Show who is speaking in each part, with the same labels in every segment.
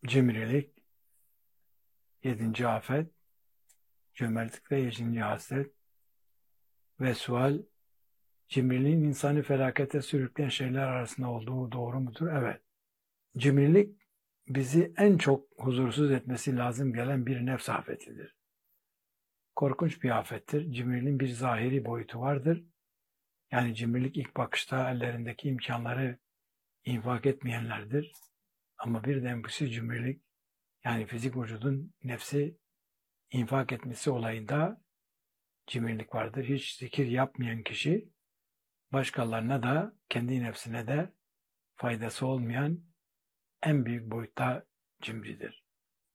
Speaker 1: Cimrilik, 7. afet, cömertlik ve 7. haslet ve sual, cimriliğin insanı felakete sürükleyen şeyler arasında olduğu doğru mudur? Evet. Cimrilik, bizi en çok huzursuz etmesi lazım gelen bir nefs afetidir. Korkunç bir afettir. Cimriliğin bir zahiri boyutu vardır. Yani cimrilik ilk bakışta ellerindeki imkanları infak etmeyenlerdir. Ama bir de enfüsi cimrilik, yani fizik vücudun nefsi infak etmesi olayında cimrilik vardır. Hiç zikir yapmayan kişi başkalarına da kendi nefsine de faydası olmayan en büyük boyutta cimridir.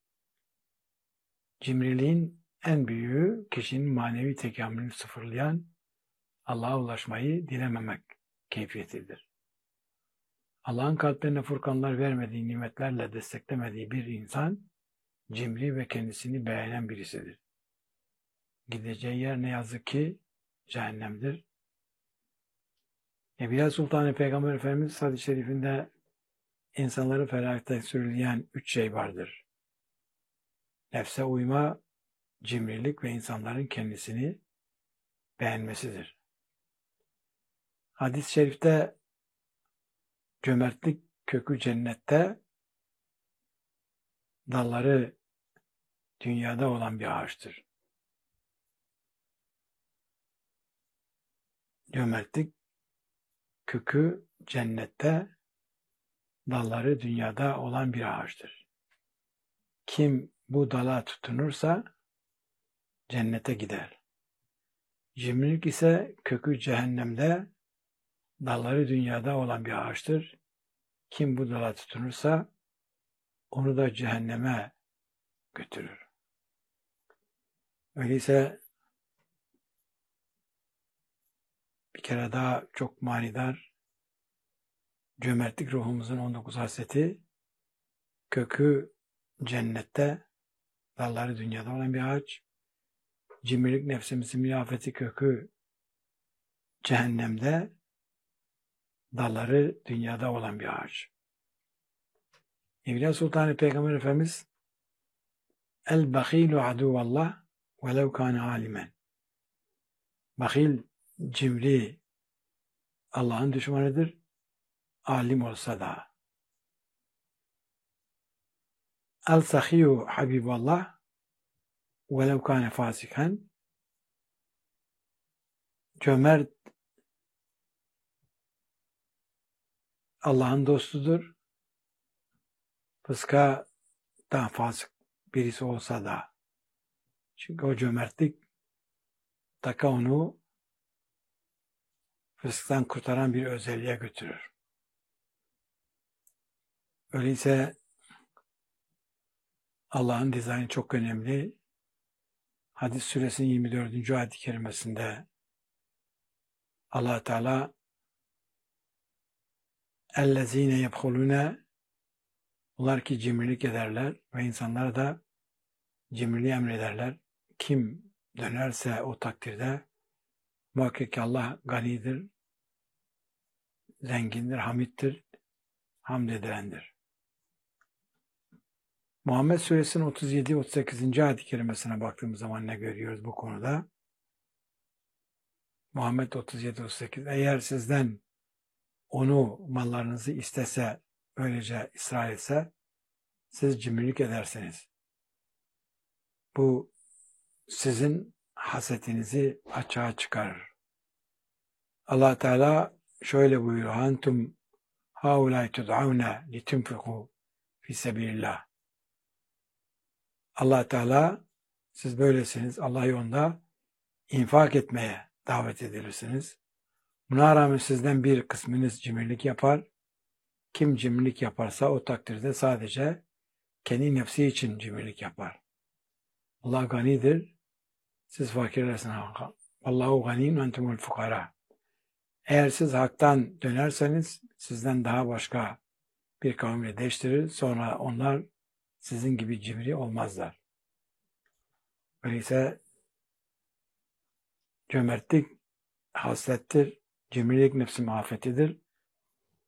Speaker 1: Cimriliğin en büyüğü kişinin manevi tekamülünü sıfırlayan Allah'a ulaşmayı dilememek keyfiyetidir. Allah'ın kalplerine furkanlar vermediği nimetlerle desteklemediği bir insan cimri ve kendisini beğenen birisidir. Gideceği yer ne yazık ki cehennemdir. Nebiya Sultanı Peygamber Efendimiz hadis-i şerifinde insanları felakete sürükleyen 3 şey vardır. Nefse uyma, cimrilik ve insanların kendisini beğenmesidir. Hadis-i şerifte cömertlik kökü cennette, dalları dünyada olan bir ağaçtır. Cömertlik kökü cennette, dalları dünyada olan bir ağaçtır. Kim bu dala tutunursa cennete gider. Cimrilik ise kökü cehennemde, dalları dünyada olan bir ağaçtır. Kim bu dala tutunursa onu da cehenneme götürür. Öyleyse bir kere daha çok manidar, cömertlik ruhumuzun 19 hasleti, kökü cennette, dalları dünyada olan bir ağaç. Cimrilik nefsimizin münafeti kökü cehennemde, dalları dünyada olan bir ağaç. Evliya Sultanı Peygamber Efendimiz El-Bakhilu aduvallah velev kâne alimen. Bakhil, cimri Allah'ın düşmanıdır, alim olsa da. El-Sahiyu habiballah velev kâne fasiken. Cömert Allah'ın dostudur. Fıska daha fasık birisi olsa da. Çünkü o cömertlik onu fısktan kurtaran bir özelliğe götürür. Öyleyse Allah'ın dizaynı çok önemli. Hadis suresinin 24. ayet-i kerimesinde Allah Teala اَلَّذ۪ينَ يَبْخُلُونَ, bunlar ki cimrilik ederler ve insanlara da cimriliği emrederler. Kim dönerse o takdirde muhakkak ki Allah ganidir, zengindir, hamittir, hamd edilendir. Muhammed Suresinin 37-38. ayet-i kerimesine baktığımız zaman ne görüyoruz bu konuda? Muhammed 37-38. Eğer sizden onu, mallarınızı istese, böylece ısrar etse, siz cimrilik edersiniz. Bu sizin hasetinizi açığa çıkarır. Allah Teala şöyle buyuruyor: "Antum haulâi tud'avne litunfiqû fî sebîlillâh." Allah Teala, siz böylesiniz, Allah yolunda infak etmeye davet edilirsiniz. Buna rağmen sizden bir kısmınız cimrilik yapar. Kim cimrilik yaparsa o takdirde sadece kendi nefsi için cimrilik yapar. Allah ganidir, siz fakirlersiniz. Allahu ganiyun entumul fukara. Eğer siz haktan dönerseniz sizden daha başka bir kavimle değiştirir. Sonra onlar sizin gibi cimri olmazlar. Öyleyse cömertlik haslettir, cimrilik nefsi afetidir.